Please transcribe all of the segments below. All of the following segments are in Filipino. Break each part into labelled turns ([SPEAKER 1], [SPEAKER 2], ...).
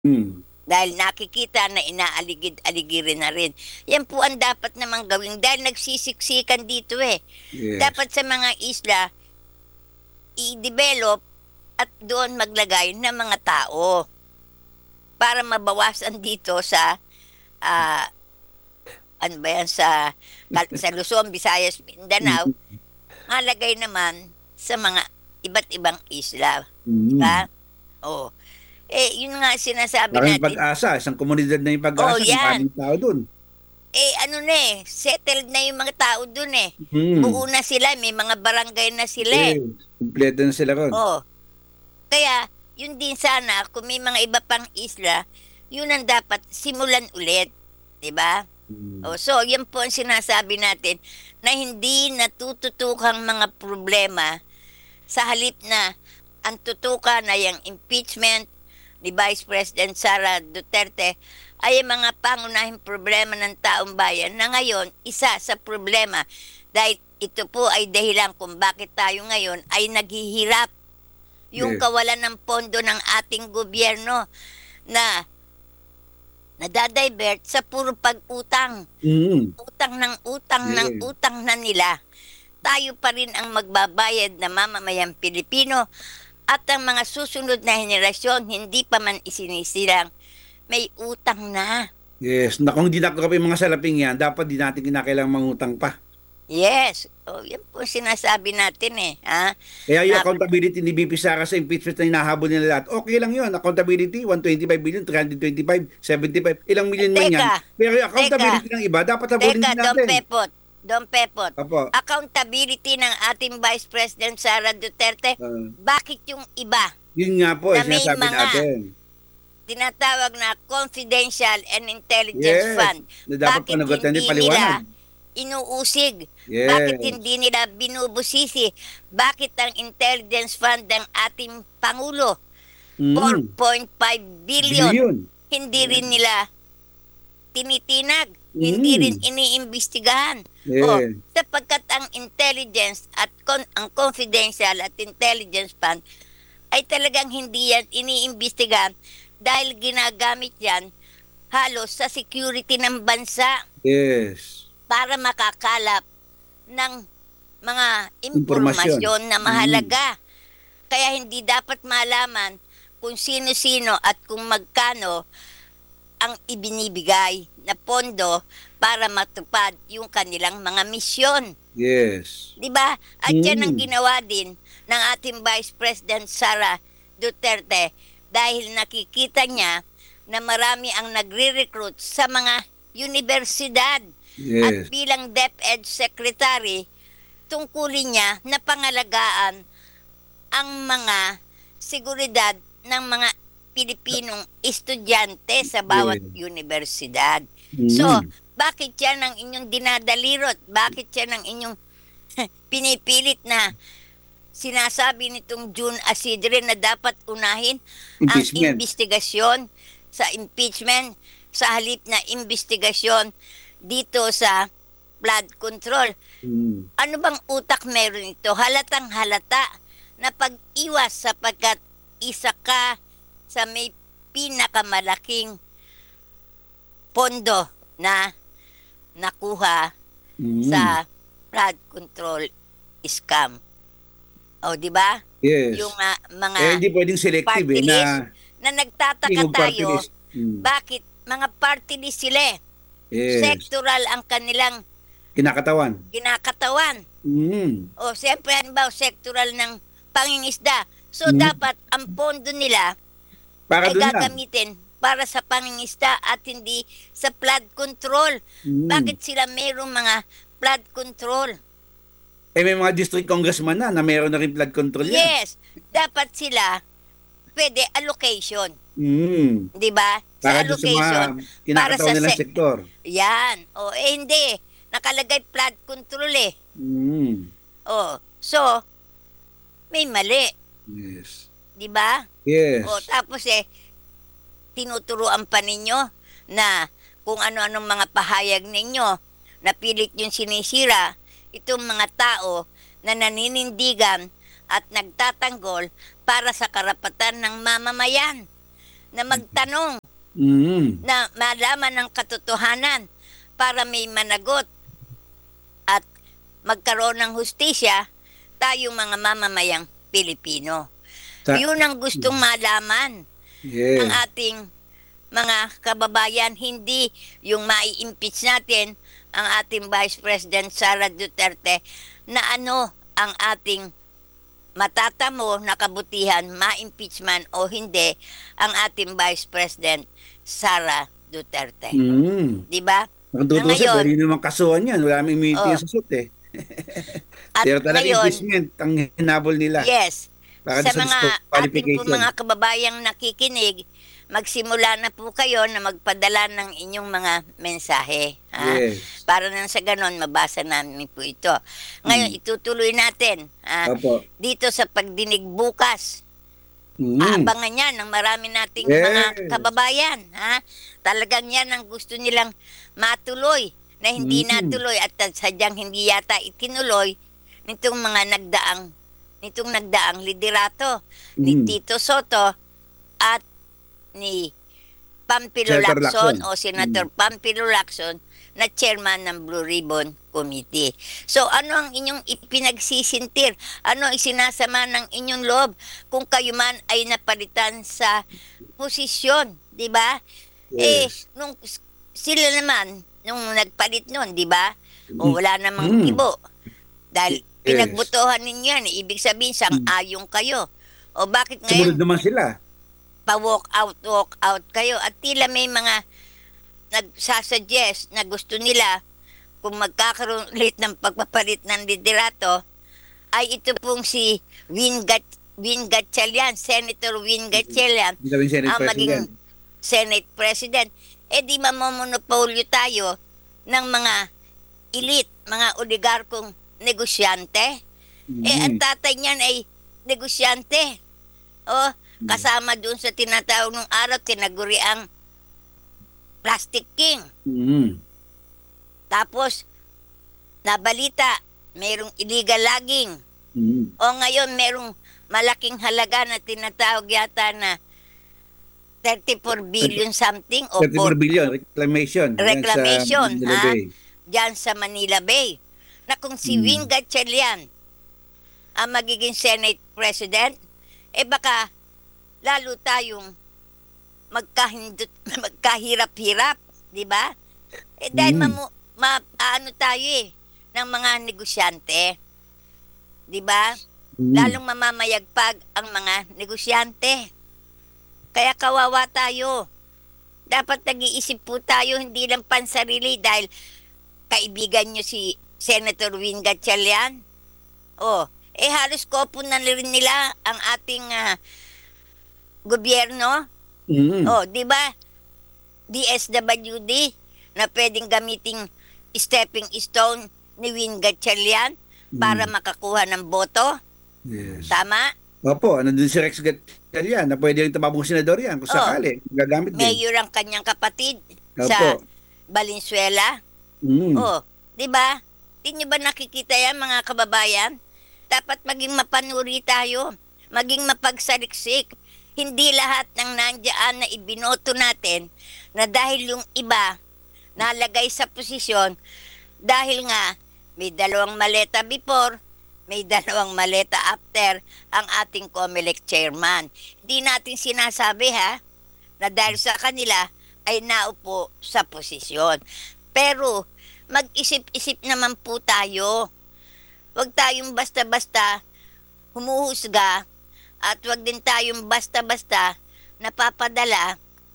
[SPEAKER 1] Hmm.
[SPEAKER 2] Dahil nakikita na inaaligid-aligirin na rin. Yan po ang dapat namang gawin dahil nagsisiksikan dito eh.
[SPEAKER 1] Yes.
[SPEAKER 2] Dapat sa mga isla, i-develop at doon maglagay ng mga tao para mabawasan dito sa ah, ano ba yan, sa Luzon, Visayas, Mindanao,
[SPEAKER 1] Mm.
[SPEAKER 2] malagay naman sa mga iba't ibang isla.
[SPEAKER 1] Mm.
[SPEAKER 2] Diba? Oh. Yun nga sinasabi
[SPEAKER 1] Laking
[SPEAKER 2] natin.
[SPEAKER 1] pag-asa, isang komunidad na yung
[SPEAKER 2] Oh,
[SPEAKER 1] pag-asa,
[SPEAKER 2] yan.
[SPEAKER 1] maraming tao dun.
[SPEAKER 2] Ano na settled na yung mga tao dun eh. Buo
[SPEAKER 1] Hmm.
[SPEAKER 2] na sila, may mga barangay na sila eh.
[SPEAKER 1] Yes. Kumpleto na sila ron.
[SPEAKER 2] Oh. Kaya, yun din sana, kung may mga iba pang isla, yun ang dapat simulan ulit. 'Di ba?
[SPEAKER 1] Hmm.
[SPEAKER 2] Oh, so, yan po ang sinasabi natin na hindi natututukang mga problema sa halip na ang tutukan ay ang impeachment ni Vice President Sara Duterte ay ang mga pangunahing problema ng taong bayan na ngayon isa sa problema dahil ito po ay dahilan kung bakit tayo ngayon ay naghihirap yung
[SPEAKER 1] Yes.
[SPEAKER 2] kawalan ng pondo ng ating gobyerno na nadadivert sa puro pag-utang.
[SPEAKER 1] Mm.
[SPEAKER 2] Utang ng utang ng
[SPEAKER 1] Yes.
[SPEAKER 2] utang na nila. Tayo pa rin ang magbabayad na mamamayang Pilipino at ang mga susunod na henerasyon hindi pa man isinisilang may utang na.
[SPEAKER 1] Yes. Na kung hindi nakakapay yung mga salaping yan, dapat di natin kinakailangang mangutang pa.
[SPEAKER 2] Yes. Yan po sinasabi natin eh. Ha?
[SPEAKER 1] Kaya yung
[SPEAKER 2] Na,
[SPEAKER 1] accountability ni BP Sara sa impeachment na hinahabol nila lahat, okay lang yun. Accountability, 125 billion, 325, 75, ilang million man yan.
[SPEAKER 2] teka,
[SPEAKER 1] Pero yung
[SPEAKER 2] teka,
[SPEAKER 1] accountability ng iba, dapat habulin
[SPEAKER 2] teka,
[SPEAKER 1] din natin.
[SPEAKER 2] Don Pepot.
[SPEAKER 1] Apo.
[SPEAKER 2] Accountability ng ating Vice President Sara Duterte,
[SPEAKER 1] ah,
[SPEAKER 2] bakit yung iba
[SPEAKER 1] Yun nga po,
[SPEAKER 2] na may
[SPEAKER 1] sinasabi
[SPEAKER 2] mga
[SPEAKER 1] natin.
[SPEAKER 2] tinatawag na confidential and intelligence
[SPEAKER 1] Yes.
[SPEAKER 2] fund,
[SPEAKER 1] Na dapat
[SPEAKER 2] bakit
[SPEAKER 1] panagutan din
[SPEAKER 2] hindi
[SPEAKER 1] paliwanag.
[SPEAKER 2] nila inuusig? Bakit
[SPEAKER 1] Yes.
[SPEAKER 2] hindi nila binubusisi? Bakit ang intelligence fund ng ating Pangulo,
[SPEAKER 1] Mm.
[SPEAKER 2] 4.5 billion,
[SPEAKER 1] Billion.
[SPEAKER 2] hindi rin nila tinitinag, hindi rin
[SPEAKER 1] Mm.
[SPEAKER 2] iniimbestigahan? O,
[SPEAKER 1] Yes.
[SPEAKER 2] sapagkat ang intelligence at ang confidential at intelligence fund ay talagang hindi yan iniimbestigahan dahil ginagamit yan halos sa security ng bansa
[SPEAKER 1] Yes.
[SPEAKER 2] para makakalap ng mga
[SPEAKER 1] Impormasyon.
[SPEAKER 2] impormasyon na
[SPEAKER 1] Mm.
[SPEAKER 2] mahalaga. Kaya hindi dapat malaman kung sino-sino at kung magkano ang ibinibigay na pondo para matupad yung kanilang mga misyon.
[SPEAKER 1] Yes.
[SPEAKER 2] 'Di ba? At yan ang
[SPEAKER 1] Mm.
[SPEAKER 2] ginawa din ng ating Vice President Sara Duterte dahil nakikita niya na marami ang nagre-recruit sa mga universidad. At
[SPEAKER 1] Yes.
[SPEAKER 2] bilang DepEd Secretary, tungkulin niya na pangalagaan ang mga seguridad ng mga Pilipinong estudyante sa bawat
[SPEAKER 1] Yes.
[SPEAKER 2] universidad. So,
[SPEAKER 1] Mm.
[SPEAKER 2] bakit yan ang inyong dinadalirot? Bakit yan ang inyong pinipilit na sinasabi nitong June Asidre na dapat unahin ang
[SPEAKER 1] Impeachment.
[SPEAKER 2] investigasyon sa impeachment sa halip na investigasyon dito sa flood control?
[SPEAKER 1] Mm.
[SPEAKER 2] Ano bang utak meron ito? Halatang halata na pag-iwas sapagkat isa ka sa may pinakamalaking pondo na nakuha
[SPEAKER 1] Mm.
[SPEAKER 2] sa flood control scam. O, di ba?
[SPEAKER 1] Yes.
[SPEAKER 2] Yung mga
[SPEAKER 1] Hindi pwedeng selective
[SPEAKER 2] party
[SPEAKER 1] na
[SPEAKER 2] list na nagtataka
[SPEAKER 1] tingog party
[SPEAKER 2] tayo,
[SPEAKER 1] list. Mm.
[SPEAKER 2] bakit mga party list sila eh?
[SPEAKER 1] Yes.
[SPEAKER 2] Sectoral ang kanilang
[SPEAKER 1] Kinakatawan.
[SPEAKER 2] kinakatawan.
[SPEAKER 1] Mm.
[SPEAKER 2] O, siyempre, halimbawa, sectoral ng pangingisda. So,
[SPEAKER 1] Mm.
[SPEAKER 2] dapat ang pondo nila
[SPEAKER 1] Para
[SPEAKER 2] ay
[SPEAKER 1] doon lang.
[SPEAKER 2] gagamitin para sa pangingisda at hindi sa flood control.
[SPEAKER 1] Mm.
[SPEAKER 2] Bakit sila mayroong mga flood control?
[SPEAKER 1] May mga district congressman na meron na rin flood control yan.
[SPEAKER 2] Yes, dapat sila pwede allocation.
[SPEAKER 1] Mm.
[SPEAKER 2] Di ba? Sa
[SPEAKER 1] Para doon sa mga
[SPEAKER 2] allocation, para
[SPEAKER 1] kinakatawan
[SPEAKER 2] sa
[SPEAKER 1] nilang sektor.
[SPEAKER 2] yan. O, hindi. Nakalagay flood control eh.
[SPEAKER 1] Mm.
[SPEAKER 2] O, so, may mali.
[SPEAKER 1] Yes.
[SPEAKER 2] Di ba?
[SPEAKER 1] Yes.
[SPEAKER 2] O, tapos tinuturuan pa ninyo na kung ano-anong mga pahayag ninyo na pilit yung sinisira itong mga tao na naninindigan at nagtatanggol para sa karapatan ng mamamayan. na magtanong, na malaman ng katotohanan para may managot at magkaroon ng hustisya tayong mga mamamayang Pilipino. Yun ang gustong malaman ng ating mga kababayan, hindi yung mai-impeach natin ang ating Vice President Sara Duterte na ano ang ating matatamo na kabutihan, ma-impeachment o hindi ang ating Vice President Sara Duterte. Di ba?
[SPEAKER 1] Nakatutusin, pwede naman kasuhan yan. Wala may immunity sa suit eh.
[SPEAKER 2] At
[SPEAKER 1] Pero talaga
[SPEAKER 2] ngayon,
[SPEAKER 1] impeachment ang hinabol nila.
[SPEAKER 2] yes,
[SPEAKER 1] Para
[SPEAKER 2] sa
[SPEAKER 1] sa
[SPEAKER 2] mga ating po
[SPEAKER 1] disqualification.
[SPEAKER 2] mga kababayang nakikinig, magsimula na po kayo na magpadala ng inyong mga mensahe. Ha?
[SPEAKER 1] Yes.
[SPEAKER 2] Para nang sa ganon, mabasa namin po ito. Ngayon, itutuloy natin.
[SPEAKER 1] Opo.
[SPEAKER 2] Dito sa pagdinig bukas. Aabangan yan ng marami nating mga kababayan. Ha? Talagang yan ang gusto nilang matuloy na hindi natuloy at sadyang hindi yata itinuloy nitong nagdaang liderato ni Tito Soto at ni Pampilo
[SPEAKER 1] Senator
[SPEAKER 2] Lacson
[SPEAKER 1] Lacson.
[SPEAKER 2] o Senator Pampilo Lacson na chairman ng Blue Ribbon Committee. So ano ang inyong ipinagsisintir? Ano ang isinasama ng inyong loob kung kayo man ay napalitan sa posisyon, di ba?
[SPEAKER 1] Yes.
[SPEAKER 2] Nung sila naman, nung nagpalit nun, di ba? O wala namang kibo. Dahil pinagbotohan ninyo yan, ibig sabihin sang-ayong kayo. O bakit
[SPEAKER 1] Sumunod
[SPEAKER 2] ngayon
[SPEAKER 1] naman sila.
[SPEAKER 2] walk out kayo at tila may mga nagsasuggest na gusto nila kung magkakaroon ulit ng pagpapalit ng liderato ay ito pong si Win Gatchalian, Senator Win Gatchalian ang maging Senate President. Di mamomonopolyo tayo ng mga elite, mga oligarkong negosyante. Ang tatay niyan ay negosyante. Kasama doon sa tinatawag ng araw, tinaguri ang Plastic King. Tapos, nabalita, mayroong illegal logging. O ngayon, mayroong malaking halaga na tinatawag yata na 34 billion something. O
[SPEAKER 1] 34 billion, reclamation.
[SPEAKER 2] Reclamation,
[SPEAKER 1] Yan sa Manila Bay.
[SPEAKER 2] Diyan sa Manila Bay. Na kung si Win Gatchalian ang magiging Senate President, baka lalo tayong magkahirap-hirap, di ba? Dahil ano tayo ng mga negosyante, di ba? Lalong mamamayagpag ang mga negosyante. Kaya kawawa tayo. Dapat nag-iisip po tayo, hindi lang pansarili dahil kaibigan nyo si Senator Win Gatchalian. Halos kopo na rin nila ang ating gobyerno. Di ba? DSWD na pwedeng gamiting stepping stone ni Win Gatchalian para makakuha ng boto.
[SPEAKER 1] Yes.
[SPEAKER 2] Tama?
[SPEAKER 1] Opo, nandun si Rex Gatchalian na pwede rin tababong senador yan kung sakali. Gagamit din.
[SPEAKER 2] Mayor ang kanyang kapatid
[SPEAKER 1] Opo.
[SPEAKER 2] sa Valenzuela. Di ba? Di nyo ba nakikita yan, mga kababayan? Dapat maging mapanuri tayo, maging mapagsaliksik. Hindi lahat ng nandiyan na ibinoto natin na dahil yung iba nalagay sa posisyon dahil nga may 2 maleta before, may 2 maleta after ang ating COMELEC chairman. Hindi natin sinasabi na dahil sa kanila ay naupo sa posisyon. Pero mag-isip-isip naman po tayo. Huwag tayong basta-basta humuhusga at huwag din tayong basta-basta napapadala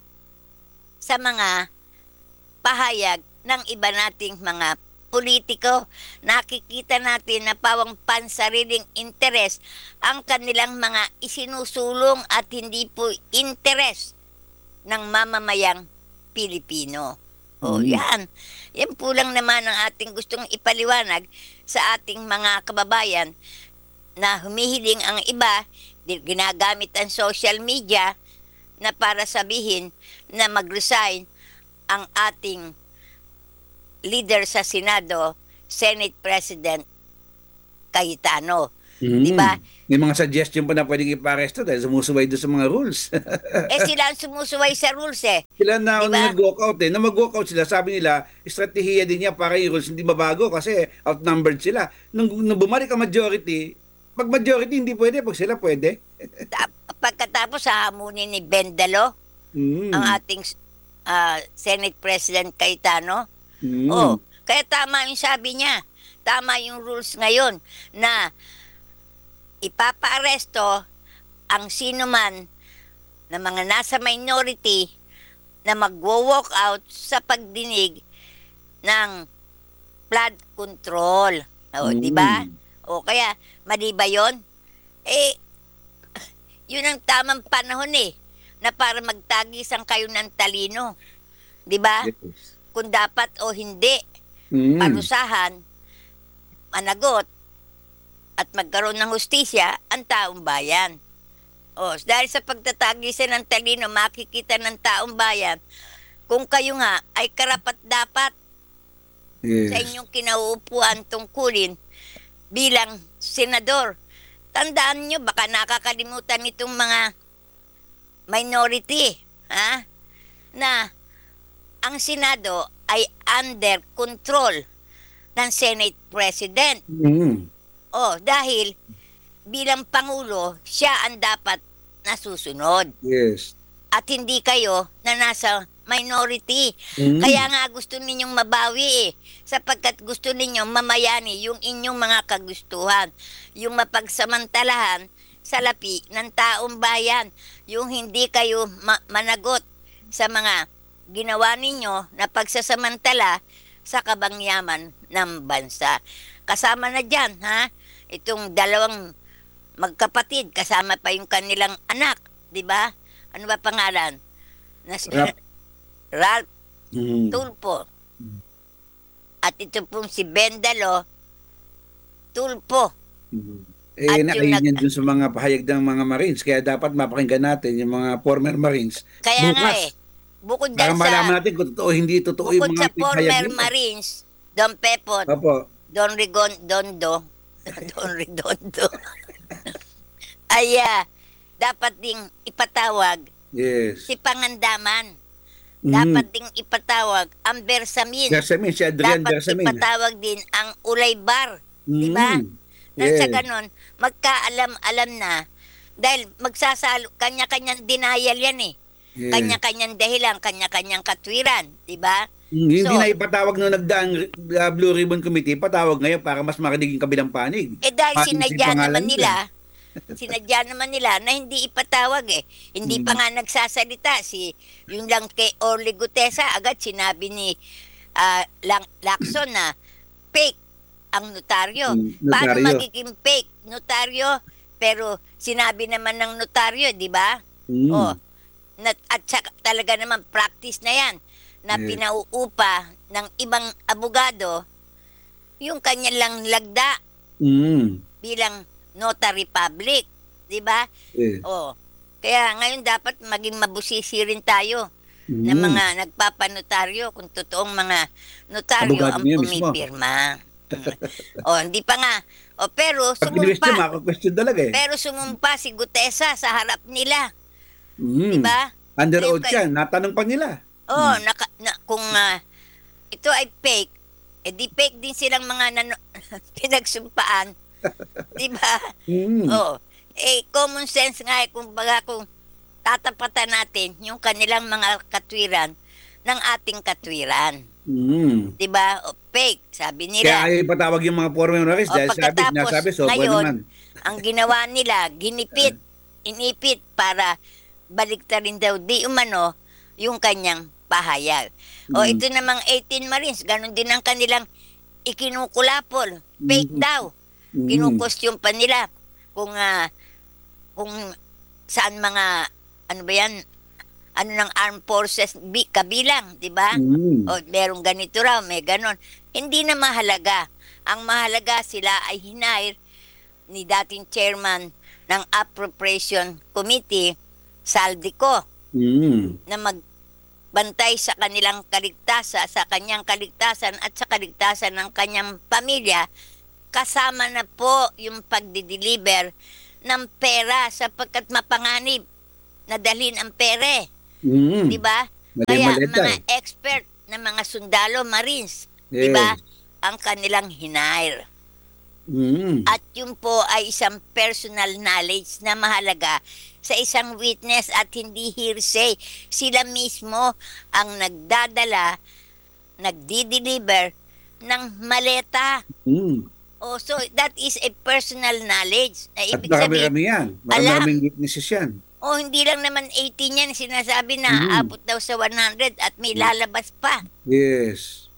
[SPEAKER 2] sa mga pahayag ng iba nating mga politiko. Nakikita natin na pawang pansariling interes ang kanilang mga isinusulong at hindi po interes ng mamamayang Pilipino. Yan. Yan po lang naman ang ating gustong ipaliwanag sa ating mga kababayan na humihiling ang iba, ginagamit ang social media na para sabihin na mag-resign ang ating leader sa Senado, Senate President Cayetano. Di ba?
[SPEAKER 1] May mga suggestion pa na pwedeng ipa-arresto dahil sumusuway doon sa mga rules.
[SPEAKER 2] Eh sila ang sumusuway sa rules eh.
[SPEAKER 1] Sila na
[SPEAKER 2] Di ba?
[SPEAKER 1] nag-walkout eh. Na mag-walkout sila, sabi nila, estratehiya din niya para yung rules hindi mabago kasi outnumbered sila. Nung bumalik ang majority, pag majority hindi pwede, pag sila pwede.
[SPEAKER 2] Pagkatapos hahamunin ni Bendalo, ang
[SPEAKER 1] Mm.
[SPEAKER 2] ating Senate President Cayetano.
[SPEAKER 1] Mm.
[SPEAKER 2] Oh, kaya tama yung sabi niya. Tama yung rules ngayon na ipapa-aresto ang sino man na mga nasa minority na magwo-walk out sa pagdinig ng flood control. O, di ba? O, kaya, mali ba yun? Eh, yun ang tamang panahon eh, na para magtagisan kayo ng talino. Di ba?
[SPEAKER 1] Yes.
[SPEAKER 2] Kung dapat o hindi,
[SPEAKER 1] Mm.
[SPEAKER 2] parusahan, managot, at magkaroon ng hustisya ang taong bayan. O, dahil sa pagtatagisan ng talino, makikita ng taong bayan kung kayo nga ay karapat-dapat
[SPEAKER 1] Yes.
[SPEAKER 2] sa inyong kinauupuan tungkulin bilang senador. Tandaan nyo, baka nakakalimutan itong mga minority, na ang Senado ay under control ng Senate President.
[SPEAKER 1] Mm.
[SPEAKER 2] Dahil bilang Pangulo, siya ang dapat nasusunod.
[SPEAKER 1] Yes.
[SPEAKER 2] At hindi kayo na nasa minority.
[SPEAKER 1] Mm.
[SPEAKER 2] Kaya nga gusto ninyong mabawi sapagkat gusto ninyong mamayani yung inyong mga kagustuhan. Yung mapagsamantalahan sa lapi ng taong bayan. Yung hindi kayo managot sa mga ginawa ninyo na pagsasamantala sa kabangyaman ng bansa. Kasama na dyan, itong dalawang magkapatid, kasama pa yung kanilang anak, di ba? Ano ba pangalan? Ralph
[SPEAKER 1] Mm.
[SPEAKER 2] Tulfo. At ito pong si Bendalo Tulfo.
[SPEAKER 1] Mm.
[SPEAKER 2] At
[SPEAKER 1] Nakain
[SPEAKER 2] yung
[SPEAKER 1] yan dun sa mga pahayag ng mga Marines. Kaya dapat mapakinggan natin yung mga former Marines.
[SPEAKER 2] Kaya nga
[SPEAKER 1] Bukas,
[SPEAKER 2] bukod
[SPEAKER 1] para
[SPEAKER 2] dyan
[SPEAKER 1] malaman
[SPEAKER 2] sa,
[SPEAKER 1] natin kung totoo hindi totoo
[SPEAKER 2] bukod
[SPEAKER 1] yung
[SPEAKER 2] sa
[SPEAKER 1] mga pahayag
[SPEAKER 2] former
[SPEAKER 1] nila.
[SPEAKER 2] Marines, Don Pepot,
[SPEAKER 1] Opo.
[SPEAKER 2] Don Redondo, Don Redondo, ay dapat ding ipatawag
[SPEAKER 1] Yes.
[SPEAKER 2] si Pangandaman.
[SPEAKER 1] Mm.
[SPEAKER 2] Dapat ding ipatawag ang Bersamin.
[SPEAKER 1] Bersamin, si Adrian
[SPEAKER 2] Dapat
[SPEAKER 1] Bersamin.
[SPEAKER 2] ipatawag din ang Ulaybar. Di ba?
[SPEAKER 1] Mm.
[SPEAKER 2] Nang sa
[SPEAKER 1] Yes.
[SPEAKER 2] ganon, magkaalam-alam na dahil magsasalo, kanya-kanyang denial yan eh.
[SPEAKER 1] Yes.
[SPEAKER 2] Kanya-kanyang dahilan, kanya-kanyang katwiran. Di ba?
[SPEAKER 1] Hindi
[SPEAKER 2] So,
[SPEAKER 1] na ipatawag nung nagdaang Blue Ribbon Committee, patawag ngayon para mas marinig yung kabilang panig.
[SPEAKER 2] dahil
[SPEAKER 1] Panig
[SPEAKER 2] sinadya
[SPEAKER 1] yung pangalan
[SPEAKER 2] naman nila, sinadya naman nila na hindi ipatawag eh. Hindi pa nga nagsasalita. Yung lang kay Orly Gutesa, agad sinabi ni Lacson na fake ang notaryo. Paano
[SPEAKER 1] Notaryo.
[SPEAKER 2] magiging fake notaryo? Pero sinabi naman ng notaryo, di ba?
[SPEAKER 1] Mm.
[SPEAKER 2] At saka, talaga naman practice na yan na
[SPEAKER 1] Yes.
[SPEAKER 2] pinauupa ng ibang abogado yung kanya lang lagda
[SPEAKER 1] Mm.
[SPEAKER 2] bilang notary public, di ba?
[SPEAKER 1] Yes.
[SPEAKER 2] Kaya ngayon dapat maging mabusisi rin tayo
[SPEAKER 1] Mm.
[SPEAKER 2] ng mga nagpapanotaryo kung totoong mga notaryo
[SPEAKER 1] Abogado
[SPEAKER 2] ang
[SPEAKER 1] niya mismo.
[SPEAKER 2] pumipirma. Hindi pa nga. Pero
[SPEAKER 1] Pag question,
[SPEAKER 2] sumumpa.
[SPEAKER 1] maka-question talaga eh.
[SPEAKER 2] Pero sumumpa si Gutesa sa harap nila,
[SPEAKER 1] Mm.
[SPEAKER 2] di ba?
[SPEAKER 1] Under
[SPEAKER 2] Ngayon
[SPEAKER 1] oath yan, natanong pa nila.
[SPEAKER 2] Kung ito ay fake, di fake din silang mga pinagsumpaan. Di ba?
[SPEAKER 1] Mm.
[SPEAKER 2] Common sense nga kung tatapatan natin yung kanilang mga katwiran ng ating katwiran.
[SPEAKER 1] Mm.
[SPEAKER 2] Di ba? Fake, sabi
[SPEAKER 1] Kaya
[SPEAKER 2] nila.
[SPEAKER 1] ayaw ipatawag yung mga former Marines dahil nasabi, so
[SPEAKER 2] ngayon,
[SPEAKER 1] naman.
[SPEAKER 2] ang ginawa nila, inipit para baliktarin daw di umano yung kanyang pahayag. Ito namang 18 Marines, ganun din ang kanilang ikinukulapol. Fake daw. Kinukwestiyon pa nila kung saan mga, ano ba yan, ano ng armed forces kabilang, di ba? Merong ganito raw, may ganon. Hindi na mahalaga. Ang mahalaga sila ay hinire ni dating chairman ng Appropriation Committee, Saldico, na magbantay sa kanilang kaligtasan, sa kanyang kaligtasan at sa kaligtasan ng kanyang pamilya kasama na po yung pagdi-deliver ng pera sapagkat mapanganib na dalhin ang pere.
[SPEAKER 1] Mm.
[SPEAKER 2] Di ba?
[SPEAKER 1] Mali
[SPEAKER 2] Kaya
[SPEAKER 1] maleta
[SPEAKER 2] mga
[SPEAKER 1] eh.
[SPEAKER 2] expert na mga sundalo, marines, di
[SPEAKER 1] Yes.
[SPEAKER 2] ba? Ang kanilang hinire.
[SPEAKER 1] Mm.
[SPEAKER 2] At yun po ay isang personal knowledge na mahalaga sa isang witness at hindi hearsay. Sila mismo ang nagdadala, nagdi-deliver ng maleta.
[SPEAKER 1] Mm.
[SPEAKER 2] Oh, so that is a personal knowledge. Na
[SPEAKER 1] At
[SPEAKER 2] ibig sabihin,
[SPEAKER 1] marami-rami yan.
[SPEAKER 2] alam.
[SPEAKER 1] Marami-raming witnesses yan.
[SPEAKER 2] oh, hindi lang naman 18 yan. Sinasabi na
[SPEAKER 1] Mhm.
[SPEAKER 2] aabot daw sa 100 at may lalabas pa.
[SPEAKER 1] Yes.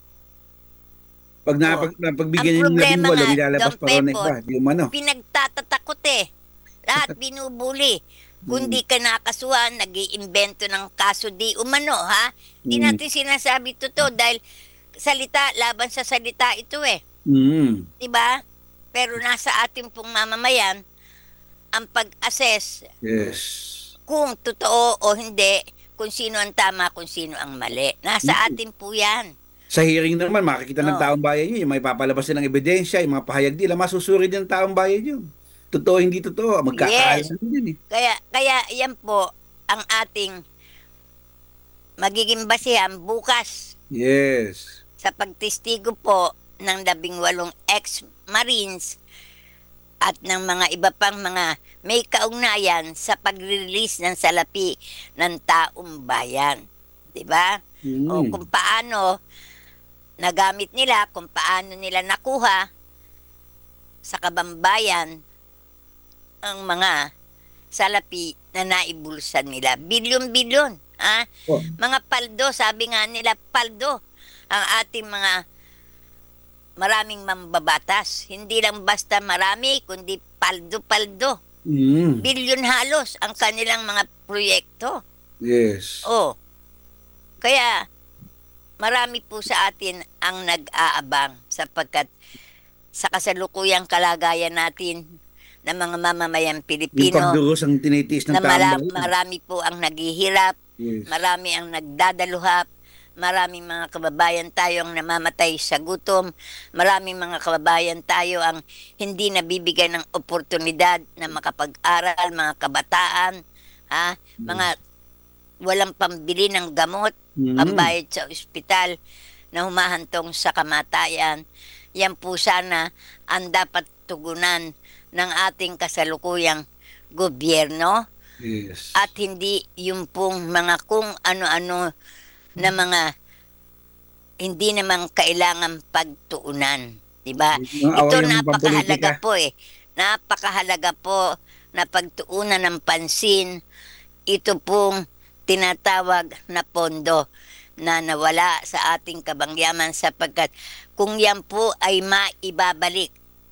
[SPEAKER 1] Pag
[SPEAKER 2] Oh.
[SPEAKER 1] napagbigyan
[SPEAKER 2] Ang
[SPEAKER 1] niyo ng
[SPEAKER 2] problema
[SPEAKER 1] 18,
[SPEAKER 2] nga,
[SPEAKER 1] ilalabas
[SPEAKER 2] Don
[SPEAKER 1] pa ron na
[SPEAKER 2] Pepot,
[SPEAKER 1] iba. Di umano.
[SPEAKER 2] pinagtatatakot eh. Lahat binubuli. Kung di ka nakasuhan, nag-iimbento ng kaso di umano, ha? Di
[SPEAKER 1] Mm.
[SPEAKER 2] natin sinasabi totoo dahil salita, laban sa salita ito eh.
[SPEAKER 1] Mm.
[SPEAKER 2] Di ba? Pero nasa ating pong mamamayan ang pag-assess
[SPEAKER 1] Yes.
[SPEAKER 2] kung totoo o hindi, kung sino ang tama, kung sino ang mali. Nasa atin po yan.
[SPEAKER 1] Sa hearing naman, makikita ng
[SPEAKER 2] Oh.
[SPEAKER 1] taong bayan yun. Yung may papalabas nilang ebidensya, yung mga pahayag nila, masusuri din ng taong bayan yun. Totoo, hindi totoo. Magkakaalam din eh.
[SPEAKER 2] Kaya yan po ang ating magiging basihan bukas
[SPEAKER 1] Yes.
[SPEAKER 2] sa pagtestigo po ng 18 ex-marines at ng mga iba pang mga may kaugnayan sa pag-release ng salapi ng taong bayan. 'Di ba? O
[SPEAKER 1] Mm.
[SPEAKER 2] kung paano nagamit nila, kung paano nila nakuha sa kabambayan ang mga salapi na naibulsan nila. Bilyon-bilyon. Ha?
[SPEAKER 1] Oh.
[SPEAKER 2] Mga paldo, sabi nga nila, paldo ang ating mga maraming mambabatas. Hindi lang basta marami, kundi paldo-paldo.
[SPEAKER 1] Mm.
[SPEAKER 2] Bilyon halos ang kanilang mga proyekto.
[SPEAKER 1] Yes.
[SPEAKER 2] Oh. Kaya marami po sa atin ang nag-aabang sapagkat sa kasalukuyang kalagayan natin ng mga mamamayang
[SPEAKER 1] Yung
[SPEAKER 2] Pilipino
[SPEAKER 1] pagduros ang tinitiis ng
[SPEAKER 2] na
[SPEAKER 1] taong bayan.
[SPEAKER 2] marami po ang naghihirap,
[SPEAKER 1] Yes.
[SPEAKER 2] marami ang nagdadaluhap, maraming mga kababayan tayo ang namamatay sa gutom, maraming mga kababayan tayo ang hindi nabibigyan ng oportunidad na makapag-aral, mga kabataan, mga walang pambili ng gamot,
[SPEAKER 1] Mm.
[SPEAKER 2] pambayad sa ospital na humahantong sa kamatayan. Yan po sana ang dapat tugunan ng ating kasalukuyang gobyerno
[SPEAKER 1] Yes.
[SPEAKER 2] at hindi yung pong mga kung ano-ano na mga hindi naman kailangan pagtuunan. Diba?
[SPEAKER 1] Yung
[SPEAKER 2] Ito
[SPEAKER 1] awayan ng
[SPEAKER 2] napakahalaga
[SPEAKER 1] pampolitika.
[SPEAKER 2] po eh. Napakahalaga po na pagtuunan ng pansin. Ito pong tinatawag na pondo na nawala sa ating kabangyaman sapagkat kung yan po ay maibabalik,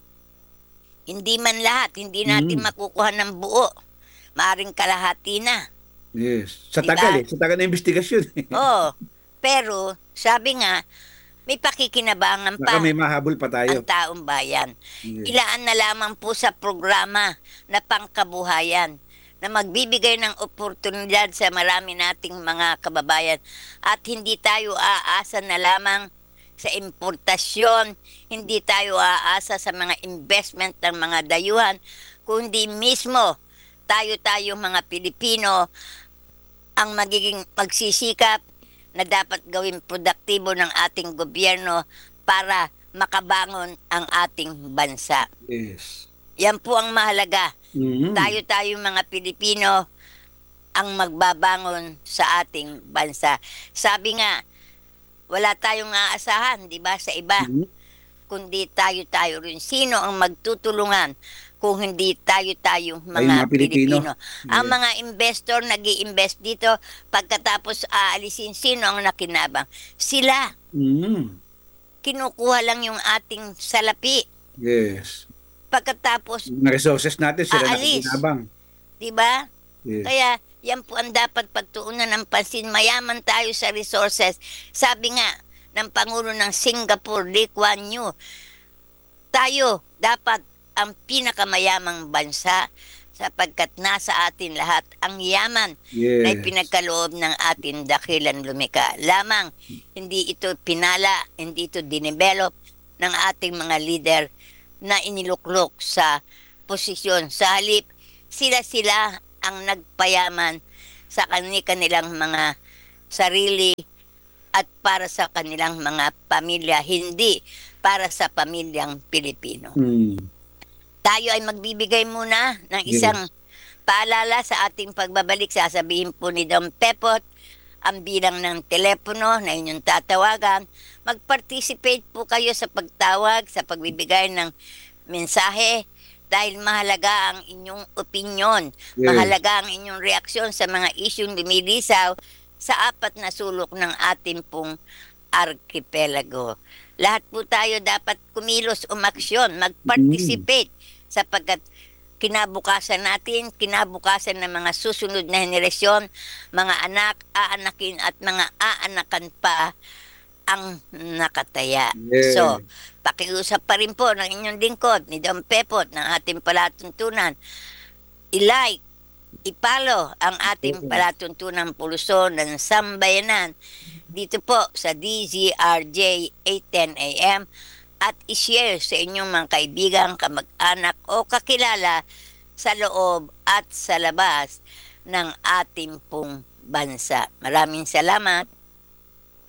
[SPEAKER 2] hindi man lahat, hindi natin makukuha ng buo. Maaring kalahati na.
[SPEAKER 1] Yes. Sa
[SPEAKER 2] Diba?
[SPEAKER 1] tagal eh. Sa tagal na investigasyon eh.
[SPEAKER 2] Oo. Pero, sabi nga, may pakikinabangan
[SPEAKER 1] Baka
[SPEAKER 2] pa
[SPEAKER 1] may mahabol pa tayo.
[SPEAKER 2] ang taong bayan.
[SPEAKER 1] Yes.
[SPEAKER 2] Ilaan na lamang po sa programa na pangkabuhayan na magbibigay ng oportunidad sa marami nating mga kababayan at hindi tayo aasa na lamang sa importasyon, hindi tayo aasa sa mga investment ng mga dayuhan, kundi mismo tayo mga Pilipino ang magiging magsisikap na dapat gawing produktibo ng ating gobyerno para makabangon ang ating bansa.
[SPEAKER 1] Yes.
[SPEAKER 2] Yan po ang mahalaga.
[SPEAKER 1] Mhm.
[SPEAKER 2] Tayo mga Pilipino ang magbabangon sa ating bansa. Sabi nga, wala tayong aasahan, di ba, sa iba,
[SPEAKER 1] Mhm.
[SPEAKER 2] kundi tayo rin. Sino ang magtutulungan kung hindi tayo
[SPEAKER 1] mga
[SPEAKER 2] mga
[SPEAKER 1] Pilipino.
[SPEAKER 2] Pilipino? Ang mga investor nag-i-invest dito, pagkatapos aalisin, sino ang nakinabang? Sila.
[SPEAKER 1] Mhm.
[SPEAKER 2] Kinukuha lang yung ating salapi.
[SPEAKER 1] Yes.
[SPEAKER 2] Pagkatapos,
[SPEAKER 1] Yung resources natin sila
[SPEAKER 2] Aalis.
[SPEAKER 1] nakikinabang.
[SPEAKER 2] di ba?
[SPEAKER 1] Yes.
[SPEAKER 2] Kaya yan po ang dapat pagtuunan ng pansin. Mayaman tayo sa resources. Sabi nga ng Pangulo ng Singapore, Lee Kuan Yew, tayo dapat ang pinakamayamang bansa sapagkat nasa atin lahat ang yaman na
[SPEAKER 1] Yes.
[SPEAKER 2] pinagkaloob ng ating dakilan lumika. Lamang, hindi ito pinala, hindi ito dinevelop ng ating mga leader na iniluklok sa posisyon. Sa halip, sila-sila ang nagpayaman sa kanilang mga sarili at para sa kanilang mga pamilya, hindi para sa pamilyang Pilipino.
[SPEAKER 1] Mm.
[SPEAKER 2] Tayo ay magbibigay muna ng
[SPEAKER 1] Yes.
[SPEAKER 2] isang paalala sa ating pagbabalik. Sasabihin po ni Don Pepot ang bilang ng telepono na inyong tatawagan. Mag-participate po kayo sa pagtawag, sa pagbibigay ng mensahe dahil mahalaga ang inyong opinyon,
[SPEAKER 1] Yes.
[SPEAKER 2] mahalaga ang inyong reaksyon sa mga isyong lumilisaw sa apat na sulok ng ating pong arkipelago. Lahat po tayo dapat kumilos, umaksyon, mag-participate sapagkat kinabukasan natin, kinabukasan ng mga susunod na henerasyon, mga anak, aanakin at mga aanakan pa ang nakataya.
[SPEAKER 1] Yes.
[SPEAKER 2] So, pakiusap pa rin po ng inyong lingkod ni Don Pepot ng ating palatuntunan. I-like, ipalo ang ating palatuntunan pulso ng sambayanan dito po sa DZRJ 810 AM at i-share sa inyong mga kaibigan, kamag-anak o kakilala sa loob at sa labas ng ating pong bansa. Maraming salamat.